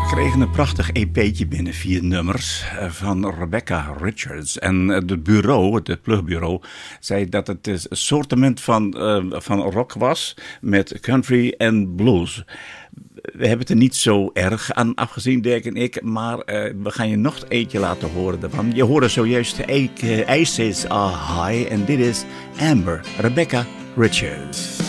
We kregen een prachtig EP'tje binnen, 4 nummers van Rebecca Richards. En het bureau, het plugbureau, zei dat het een assortiment van rock was met country en blues. We hebben het er niet zo erg aan afgezien, Dirk en ik, maar we gaan je nog eentje laten horen daarvan. Je hoorde zojuist Aces Are High en dit is Amber, Rebecca Richards.